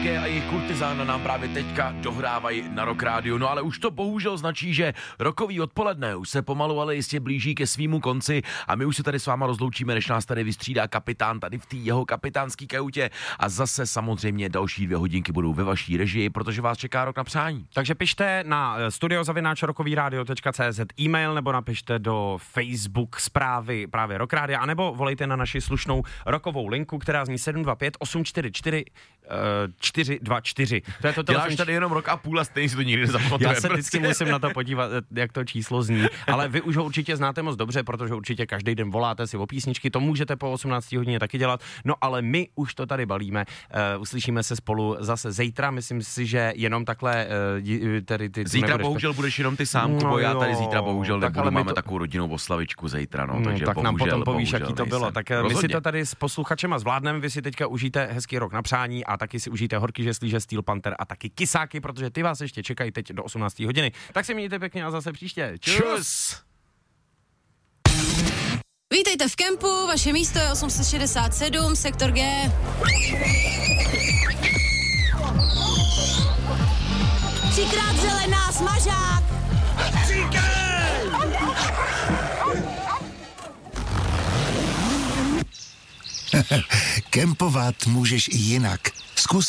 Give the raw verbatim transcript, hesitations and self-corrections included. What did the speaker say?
G a jejich Kurtizána nám právě teďka dohrávají na Rock Radio. No ale už to bohužel značí, že rokový odpoledne už se pomalu ale jistě blíží ke svýmu konci a my už se tady s váma rozloučíme, než nás tady vystřídá kapitán tady v té jeho kapitánský kajutě a zase samozřejmě další dvě hodinky budou ve vaší režii, protože vás čeká rok na přání. Takže pište na studio zavináč rokovýradio tečka cé zet e-mail nebo napište do Facebook zprávy právě Rock Radio, anebo volejte na naši slušnou rokovou linku, která zní sedm dva pět osm čtyři čtyři čtyři dva čtyři. To je to Děláš telefon... tady jenom rok a půl a stejně si to nikdy nezapamatuje. Já se vždycky musím na to podívat, jak to číslo zní, ale vy už ho určitě znáte moc dobře, protože určitě každý den voláte si o písničky, to můžete po osmnácté hodině taky dělat, no ale my už to tady balíme, uh, uslyšíme se spolu zase zítra, myslím si, že jenom takhle uh, tady ty... Zítra nebudeš... bohužel budeš jenom ty sám, no, Kubo, já tady zítra bohužel tak, nebudu, máme to... takovou rodinnou oslavičku zítra, no, no takže tak bohužel, nám potom povíš, bohužel, jaký to bylo, tak rozhodně. My si to tady s posluchačema zvládneme, vy si teďka užijte hezký rok na přání a taky si užijte Horký žeslíže, Steel Panther a taky Kysáky, protože ty vás ještě čekají teď do osmnácté hodiny. Tak si mějte pěkně a zase příště. Čus! Čus! Vítejte v kempu, vaše místo je osm set šedesát sedm, sektor G. Třikrát zelená, smažák! Kempovat můžeš i jinak. Zkus